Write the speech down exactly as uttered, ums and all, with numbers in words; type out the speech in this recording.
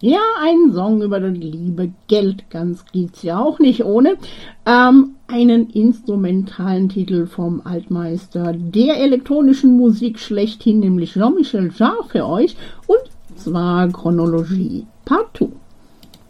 Ja, ein Song über die Liebe, Geld, ganz geht's ja auch nicht ohne. Ähm, einen instrumentalen Titel vom Altmeister der elektronischen Musik schlechthin, nämlich Jean-Michel Jarre für euch. Und zwar Chronologie Part zwei.